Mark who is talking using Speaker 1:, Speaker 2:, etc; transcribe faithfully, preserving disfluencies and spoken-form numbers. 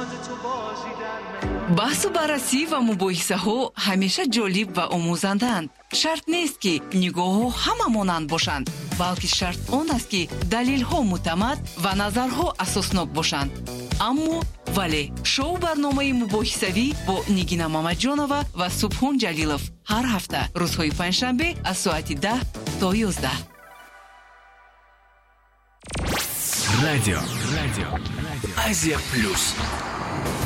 Speaker 1: بحث و بررسی و مباحثه ها همیشه جالب و آموزندند. شرط نیست که نگاه ها همه مانند باشند، بلکه شرط آن است که دلیل ها معتمد و نظرها اساسناک باشند. اما ولی شو برنامه مباحثوی با نگینا مامدجانова و سبحان جلیلов هر هفته روزهای پنجشنبه از ساعت ده تا یازده.
Speaker 2: Радио. Радио. Азия Плюс.